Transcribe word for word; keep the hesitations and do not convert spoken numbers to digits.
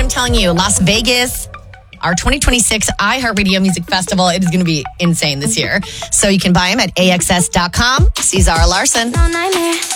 I'm telling you, Las Vegas, our twenty twenty-six iHeartRadio Music Festival, it is going to be insane this year. So you can buy them at A X S dot com. See Zara Larson.